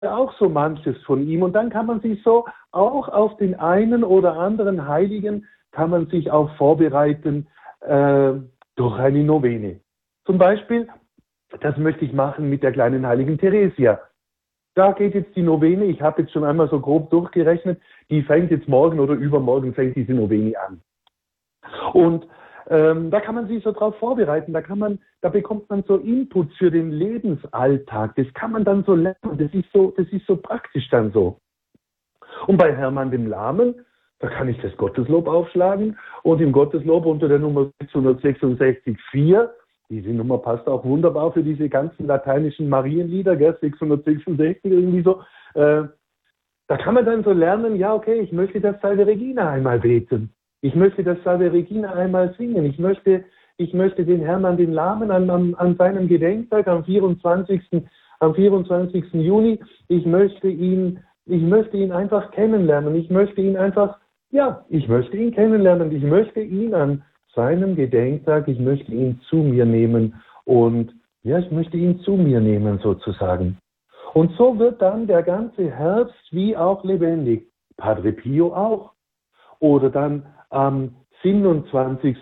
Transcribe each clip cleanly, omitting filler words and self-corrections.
auch so manches von ihm. Und dann kann man sich so auch auf den einen oder anderen Heiligen kann man sich auch vorbereiten durch eine Novene. Zum Beispiel, das möchte ich machen mit der kleinen heiligen Theresia. Da geht jetzt die Novene, ich habe jetzt schon einmal so grob durchgerechnet, die fängt jetzt morgen oder übermorgen fängt diese Novene an. Und da kann man sich so drauf vorbereiten, da bekommt man so Inputs für den Lebensalltag, das kann man dann so lernen, das ist so praktisch dann so. Und bei Hermann dem Lahmen, da kann ich das Gotteslob aufschlagen und im Gotteslob unter der Nummer 666,4, diese Nummer passt auch wunderbar für diese ganzen lateinischen Marienlieder, gell, 666 irgendwie so, da kann man dann so lernen, ja okay, ich möchte das Salve Regina einmal beten. Ich möchte das Salve Regina einmal singen. Ich möchte den Hermann den Lahmen an seinem Gedenktag am 24. Juni, ich möchte ihn einfach kennenlernen. Ich möchte ihn kennenlernen. Ich möchte ihn an seinem Gedenktag, ich möchte ihn zu mir nehmen und ja, ich möchte ihn zu mir nehmen sozusagen. Und so wird dann der ganze Herbst wie auch lebendig. Padre Pio auch. Oder dann am 27.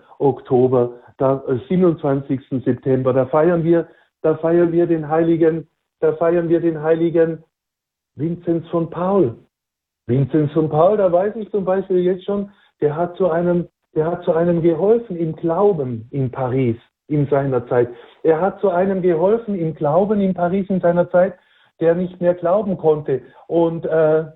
September, da feiern wir den heiligen Vinzenz von Paul. Vinzenz von Paul, da weiß ich zum Beispiel jetzt schon, der hat zu einem geholfen im Glauben in Paris in seiner Zeit. Er hat zu einem geholfen im Glauben in Paris in seiner Zeit, der nicht mehr glauben konnte. Und hat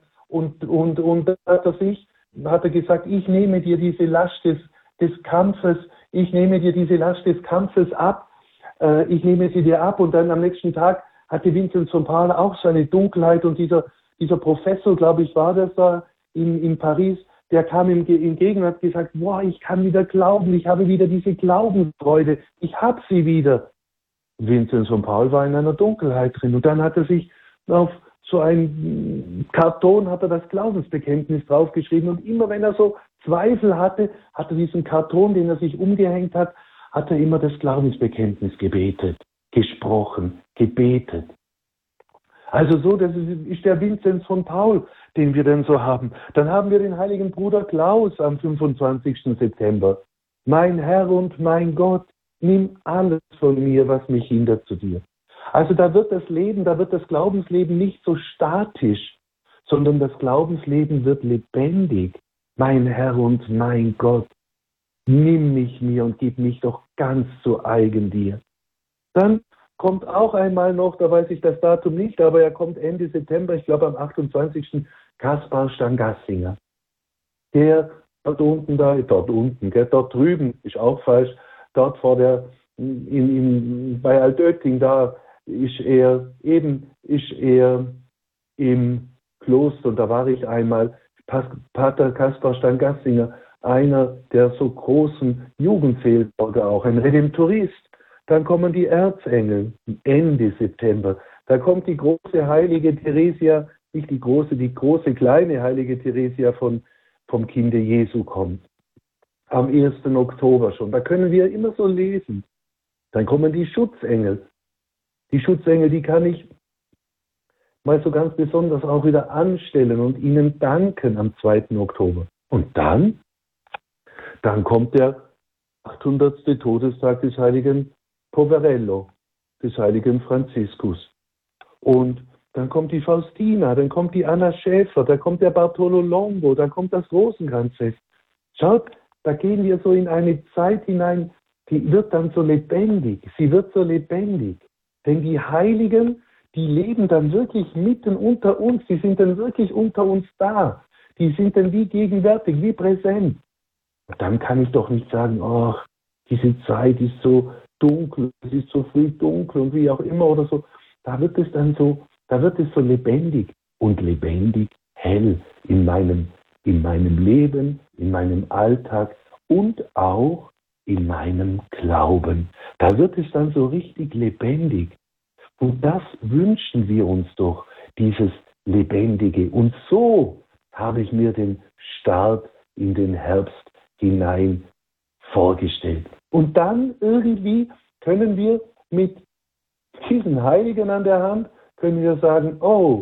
er gesagt, ich nehme dir diese Last des Kampfes, ich nehme dir diese Last des Kampfes ab, ich nehme sie dir ab. Und dann am nächsten Tag hatte Vinzenz von Paul auch so eine Dunkelheit und dieser Professor, glaube ich, war das da in Paris, der kam ihm entgegen und hat gesagt, boah, ich kann wieder glauben, ich habe wieder diese Glaubensfreude, ich habe sie wieder. Vinzenz von Paul war in einer Dunkelheit drin und dann hat er sich auf so ein Karton hat er das Glaubensbekenntnis draufgeschrieben und immer wenn er so Zweifel hatte, hat er diesen Karton, den er sich umgehängt hat, hat er immer das Glaubensbekenntnis gebetet, gesprochen, gebetet. Also so, das ist der Vinzenz von Paul, den wir denn so haben. Dann haben wir den heiligen Bruder Klaus am 25. September. Mein Herr und mein Gott, nimm alles von mir, was mich hindert zu dir. Also da wird das Glaubensleben nicht so statisch, sondern das Glaubensleben wird lebendig. Mein Herr und mein Gott, nimm mich mir und gib mich doch ganz zu eigen dir. Dann kommt auch einmal noch, da weiß ich das Datum nicht, aber er kommt Ende September, ich glaube am 28. Kaspar Stangassinger. Der dort drüben, ist auch falsch, dort vor der, bei Altötting, da ist er im Kloster, und da war ich einmal, Pater Kaspar Stangassinger, einer der so großen Jugendseelsorger auch, ein Redemptorist. Dann kommen die Erzengel, Ende September. Da kommt die große heilige Theresia, nicht die große kleine heilige Theresia vom Kinde Jesu kommt. Am 1. Oktober schon. Da können wir immer so lesen. Dann kommen die Schutzengel. Die Schutzengel, die kann ich mal so ganz besonders auch wieder anstellen und ihnen danken am 2. Oktober. Und dann kommt der 800. Todestag des heiligen Poverello, des heiligen Franziskus. Und dann kommt die Faustina, dann kommt die Anna Schäfer, da kommt der Bartolo Longo, da kommt das Rosenkranzfest. Schaut, da gehen wir so in eine Zeit hinein, die wird dann so lebendig, sie wird so lebendig. Denn die Heiligen, die leben dann wirklich mitten unter uns, die sind dann wirklich unter uns da. Die sind dann wie gegenwärtig, wie präsent. Und dann kann ich doch nicht sagen, ach, diese Zeit ist so dunkel, es ist so früh dunkel und wie auch immer oder so. Da wird es so lebendig und lebendig hell in meinem Leben, in meinem Alltag und auch in meinem Glauben. Da wird es dann so richtig lebendig. Und das wünschen wir uns doch, dieses Lebendige. Und so habe ich mir den Start in den Herbst hinein vorgestellt. Und dann irgendwie können wir mit diesen Heiligen an der Hand, können wir sagen, oh,